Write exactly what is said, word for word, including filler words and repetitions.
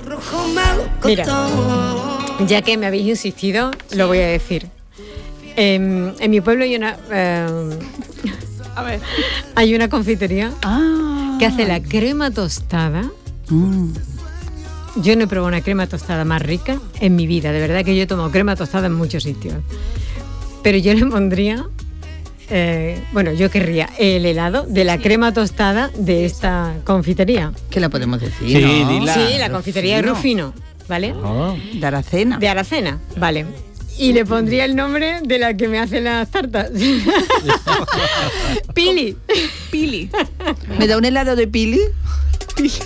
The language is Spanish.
Mira, ya que me habéis insistido, lo voy a decir. En, en mi pueblo hay una eh, a ver. hay una confitería ah. que hace la crema tostada. Mm. Yo no he probado una crema tostada más rica en mi vida. De verdad que yo he tomado crema tostada en muchos sitios. Pero yo le pondría, eh, bueno, yo querría el helado de la crema tostada de esta confitería. ¿Qué la podemos decir? Sí, ¿no? dila. Sí, la confitería de Rufino, ¿vale? Oh. De Aracena. De Aracena, vale. Y le pondría el nombre de la que me hace las tartas. Pili. Pili. ¿Me da un helado de Pili?